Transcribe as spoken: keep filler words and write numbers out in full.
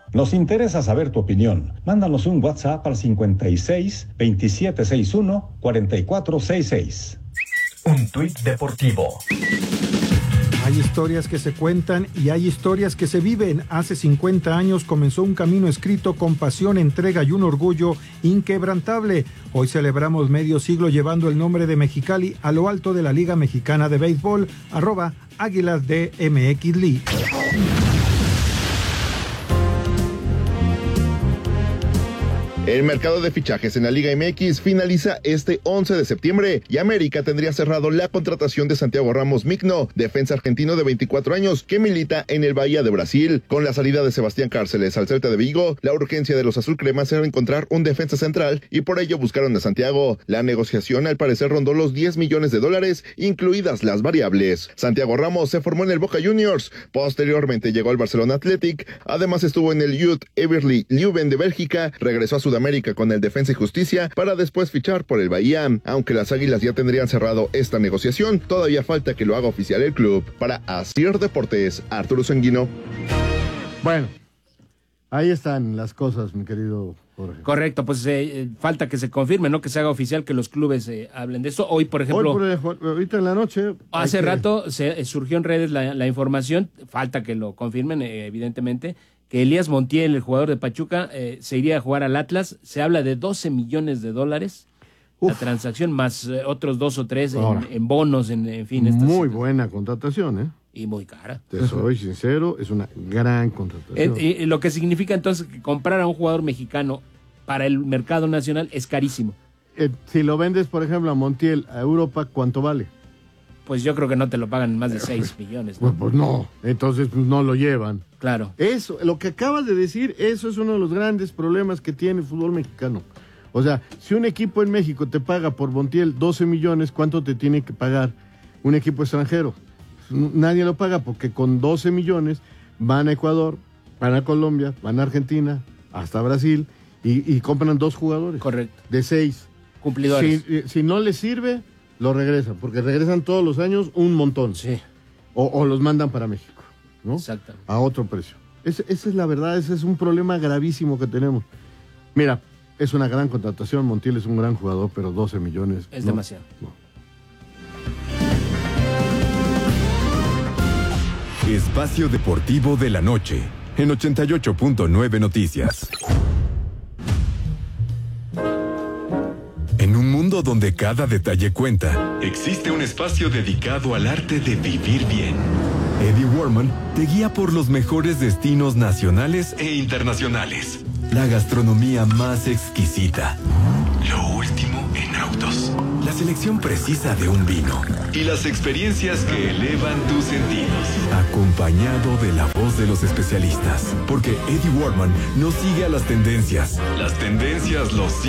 Nos interesa saber tu opinión. Mándanos un WhatsApp al cincuenta y seis, veintisiete sesenta y uno, cuarenta y cuatro sesenta y seis. Un tuit deportivo. Hay historias que se cuentan y hay historias que se viven. Hace cincuenta años comenzó un camino escrito con pasión, entrega y un orgullo inquebrantable. Hoy celebramos medio siglo llevando el nombre de Mexicali a lo alto de la Liga Mexicana de Béisbol, arroba Águilas D M X League. El mercado de fichajes en la Liga M X finaliza este once de septiembre y América tendría cerrado la contratación de Santiago Ramos Migno, defensa argentino de veinticuatro años que milita en el Bahía de Brasil. Con la salida de Sebastián Cárceles al Celta de Vigo, la urgencia de los azulcremas era encontrar un defensa central y por ello buscaron a Santiago. La negociación al parecer rondó los diez millones de dólares, incluidas las variables. Santiago Ramos se formó en el Boca Juniors, posteriormente llegó al Barcelona Athletic, además estuvo en el Youth Everly Leuven de Bélgica, regresó a Sudamérica América con el Defensa y Justicia para después fichar por el Bahía. Aunque las Águilas ya tendrían cerrado esta negociación, todavía falta que lo haga oficial el club. Para Asir Deportes, Arturo Sanguino. Bueno, ahí están las cosas, mi querido Jorge. Correcto, pues eh, falta que se confirme, ¿no? Que se haga oficial, que los clubes eh, hablen de esto. Hoy, por ejemplo... Hoy, por ejemplo, ahorita en la noche... Hace que... rato se, surgió en redes la, la información, falta que lo confirmen, eh, evidentemente, que Elías Montiel, el jugador de Pachuca, eh, se iría a jugar al Atlas. Se habla de doce millones de dólares Uf. la transacción, más eh, otros dos o tres en, en bonos, en, en fin. Estas, muy buena contratación, ¿eh? Y muy cara. Te soy sincero, es una gran contratación. Eh, eh, lo que significa entonces que comprar a un jugador mexicano para el mercado nacional es carísimo. Eh, si lo vendes, por ejemplo, a Montiel, a Europa, ¿cuánto vale? Pues yo creo que no te lo pagan más de seis millones. ¿no? Pues, pues no, entonces pues, no lo llevan. Claro. Eso, lo que acabas de decir, eso es uno de los grandes problemas que tiene el fútbol mexicano. O sea, si un equipo en México te paga por Montiel doce millones, ¿cuánto te tiene que pagar un equipo extranjero? Nadie lo paga porque con doce millones van a Ecuador, van a Colombia, van a Argentina, hasta Brasil y, y compran dos jugadores. Correcto. De seis. Cumplidores. Si, si no les sirve, lo regresan, porque regresan todos los años un montón. Sí. O, o los mandan para México, ¿no? Exactamente. A otro precio. Ese, esa es la verdad, ese es un problema gravísimo que tenemos. Mira, es una gran contratación, Montiel es un gran jugador, pero doce millones... Es no, demasiado. No. Espacio Deportivo de la Noche, en ochenta y ocho punto nueve Noticias. En un mundo donde cada detalle cuenta, existe un espacio dedicado al arte de vivir bien. Eddie Warman te guía por los mejores destinos nacionales e internacionales. La gastronomía más exquisita. Lo último en autos. La selección precisa de un vino. Y las experiencias que elevan tus sentidos. Acompañado de la voz de los especialistas. Porque Eddie Warman no sigue a las tendencias. Las tendencias los siguen.